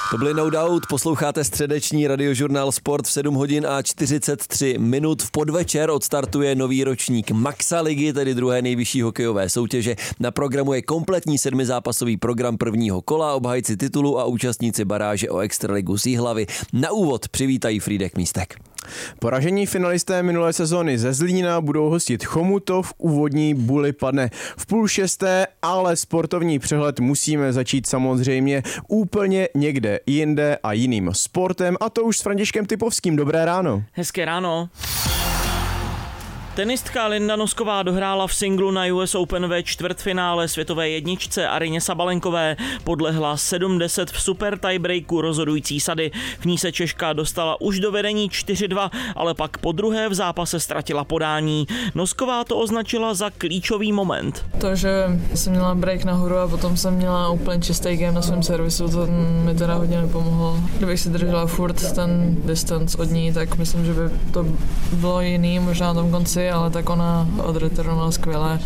To byly No Doubt, posloucháte středeční Radiožurnál Sport v 7 hodin a 43 minut. V podvečer odstartuje nový ročník Maxa ligy, tedy druhé nejvyšší hokejové soutěže. Na programu je kompletní 7zápasový program prvního kola, obhájci titulu a účastníci baráže o extraligu z Jihlavy. Na úvod přivítají Frýdek Místek. Poražení finalisté minulé sezóny ze Zlína budou hostit Chomutov, úvodní Buly padne v 5:30, ale sportovní přehled musíme začít samozřejmě úplně někde jinde a jiným sportem, a to už s Františkem Typovským. Dobré ráno. Hezké ráno. Tenistka Linda Nosková dohrála v singlu na US Open ve čtvrtfinále světové jedničce Aryně Sabalenkové. Podlehla 7-10 v super tiebreaku rozhodující sady. V ní se Češka dostala už do vedení 4-2, ale pak po druhé v zápase ztratila podání. Nosková to označila za klíčový moment. To, že jsem měla break nahoru a potom jsem měla úplně čistý game na svém servisu, to mi teda hodně nepomohlo. Kdybych si držela furt ten distance od ní, tak myslím, že by to bylo jiný, možná na tom konci, ale tak ona odreturnovala skvěle.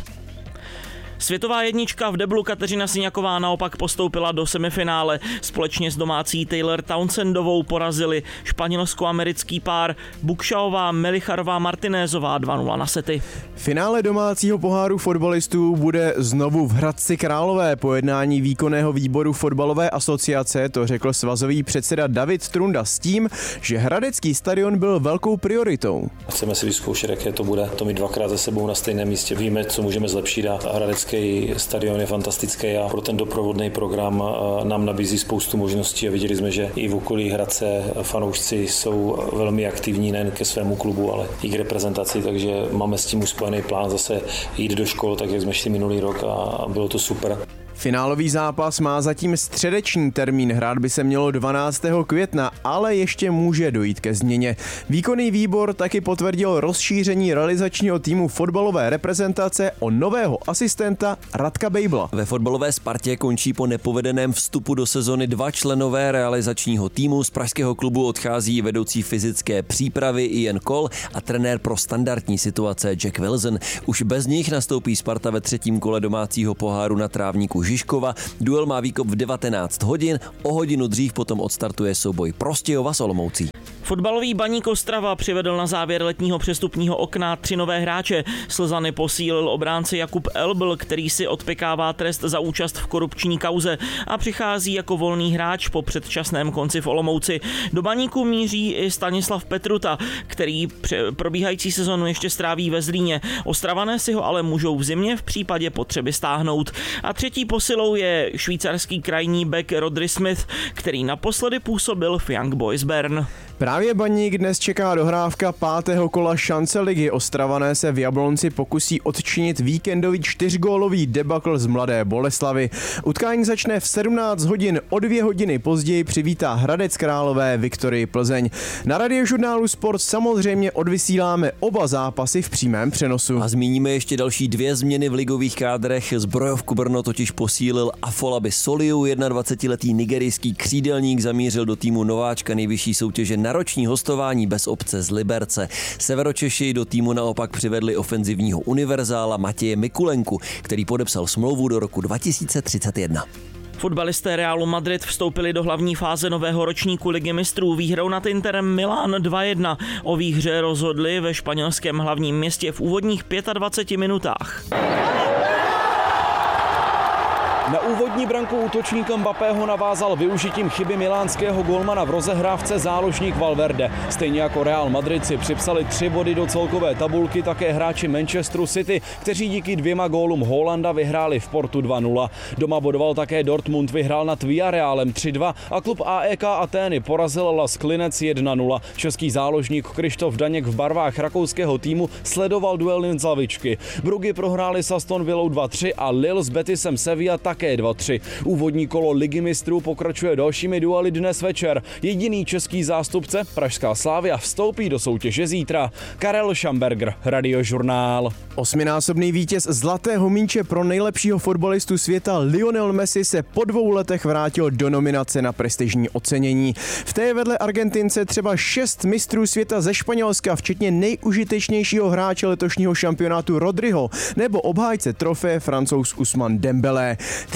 Světová jednička v deblu Kateřina Syňaková naopak postoupila do semifinále. Společně s domácí Taylor Townsendovou porazili španělsko-americký pár Bukshaová, Melicharová, Martinézová 2-0 na sety. Finále domácího poháru fotbalistů bude znovu v Hradci Králové. Po jednání výkonného výboru fotbalové asociace to řekl svazový předseda David Trunda s tím, že hradecký stadion byl velkou prioritou. Chceme si vyzkoušet, jaké to bude. To mít dvakrát za sebou na stejném místě. Víme, co můžeme zlepšit, a hradecký stadion je fantastický a pro ten doprovodný program nám nabízí spoustu možností a viděli jsme, že i v okolí Hradce fanoušci jsou velmi aktivní nejen ke svému klubu, ale i k reprezentaci, takže máme s tím už spojený plán zase jít do škol, tak jak jsme šli minulý rok, a bylo to super. Finálový zápas má zatím středeční termín, hrát by se mělo 12. května, ale ještě může dojít ke změně. Výkonný výbor taky potvrdil rozšíření realizačního týmu fotbalové reprezentace o nového asistenta Radka Bejbla. Ve fotbalové Spartě končí po nepovedeném vstupu do sezony 2 členové realizačního týmu. Z pražského klubu odchází vedoucí fyzické přípravy Ian Cole a trenér pro standardní situace Jack Wilson. Už bez nich nastoupí Sparta ve 3. kole domácího poháru na trávníku Žižkova. Duel má výkop v 19 hodin, o hodinu dřív potom odstartuje souboj Prostějova s Olomoucí. Fotbalový Baník Ostrava přivedl na závěr letního přestupního okna 3 nové hráče. Slezany posílil obránce Jakub Elbl, který si odpykává trest za účast v korupční kauze a přichází jako volný hráč po předčasném konci v Olomouci. Do Baníku míří i Stanislav Petruta, který probíhající sezonu ještě stráví ve Zlíně. Ostravané si ho ale můžou v zimě v případě potřeby stáhnout. A třetí posilou je švýcarský krajní bek Rodri Smith, který naposledy působil v Young Boys Bern. Právě Baník dnes čeká dohrávka 5. kola šance ligy. Ostravané se v Jablonci pokusí odčinit víkendový 4gólový debakl z Mladé Boleslavi. Utkání začne v 17 hodin, o 2 hodiny později přivítá Hradec Králové Viktorii Plzeň. Na Radiožurnálu Sport samozřejmě odvysíláme oba zápasy v přímém přenosu. A zmíníme ještě další 2 změny v ligových kádrech. Zbrojovku Brno totiž posílil Afolabi Soliu, 21letý nigerijský křídelník zamířil do týmu nováčka nejvyšší soutěže na roční hostování bez obce z Liberce. Severočeši do týmu naopak přivedli ofenzivního univerzála Matěje Mikulenku, který podepsal smlouvu do roku 2031. Fotbalisté Realu Madrid vstoupili do hlavní fáze nového ročníku Ligy mistrů výhrou nad Interem Milán 2-1. O výhře rozhodli ve španělském hlavním městě v úvodních 25 minutách. Na úvodní branku útočníka Mbappého navázal využitím chyby milánského golmana v rozehrávce záložník Valverde. Stejně jako Real Madrid si připsali 3 body do celkové tabulky také hráči Manchesteru City, kteří díky 2 gólům Haalanda vyhráli v Portu 2-0. Doma bodoval také Dortmund, vyhrál nad Villarrealem 3-2 a klub AEK Atény porazil Las Klinec 1-0. Český záložník Krištof Daněk v barvách rakouského týmu sledoval duel z lavičky. Bruggy prohráli s Aston Villou 2-3 a Lille s Betisem Sevilla také 2-3. Úvodní kolo Ligy mistrů pokračuje dalšími duely dnes večer. Jediný český zástupce, pražská Slavia, vstoupí do soutěže zítra. Karel Schamberger, Radiožurnál. 8násobný vítěz Zlatého míče pro nejlepšího fotbalistu světa Lionel Messi se po 2 letech vrátil do nominace na prestižní ocenění. V té vedle Argentince třeba 6 mistrů světa ze Španělska, včetně nejužitečnějšího hráče letošního šampionátu Rodriho nebo obhájce trofeje Francouz Ousmane Dembélé. 30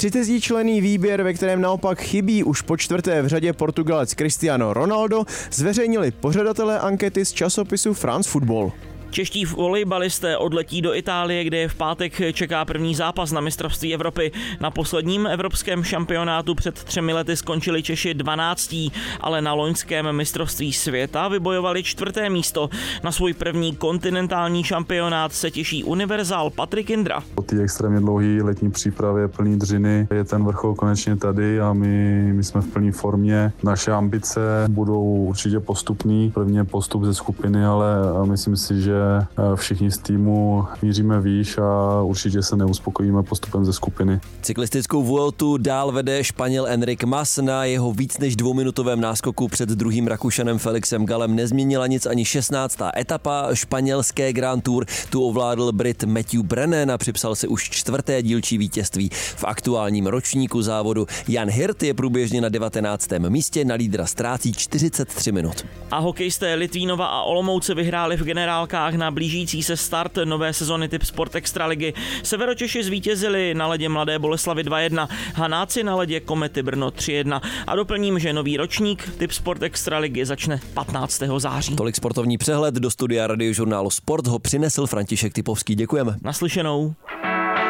Trojčlenný výběr, ve kterém naopak chybí už po čtvrté v řadě Portugalec Cristiano Ronaldo, zveřejnili pořadatelé ankety z časopisu France Football. Čeští volejbalisté odletí do Itálie, kde je v pátek čeká první zápas na mistrovství Evropy. Na posledním evropském šampionátu před 3 lety skončili Češi 12. ale na loňském mistrovství světa vybojovali 4. místo. Na svůj první kontinentální šampionát se těší univerzál Patrik Indra. Po té extrémně dlouhé letní přípravě plný dřiny je ten vrchol konečně tady a my jsme v plné formě. Naše ambice budou určitě postupný. První je postup ze skupiny, ale myslím si, že všichni z týmu míříme výš a určitě se neuspokojíme postupem ze skupiny. Cyklistickou Vueltu dál vede Španěl Enric Mas. Na jeho víc než 2minutovém náskoku před druhým Rakušanem Felixem Gallem nezměnila nic ani 16. etapa španělské Grand Tour. Tu ovládl Brit Matthew Brennan a připsal si už 4. dílčí vítězství v aktuálním ročníku závodu. Jan Hirt je průběžně na 19. místě, na lídra ztrácí 43 minut. A hokejisté Litvínova a Olomouce vyhráli v generálkách na blížící se start nové sezony Tipsport Extraligy. Severočeši zvítězili na ledě Mladé Boleslavi 2-1, Hanáci na ledě Komety Brno 3-1. A doplním, že nový ročník Tipsport Extraligy začne 15. září. Tolik sportovní přehled. Do studia Radiožurnálu Sport ho přinesl František Typovský. Děkujeme. Naslyšenou.